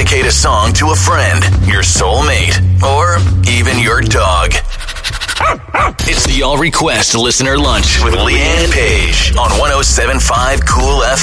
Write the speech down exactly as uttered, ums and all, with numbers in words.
dedicate a song to a friend, your soulmate, or even your dog. It's the All Request Listener Lunch with Leanne Page on one oh seven point five Cool F M.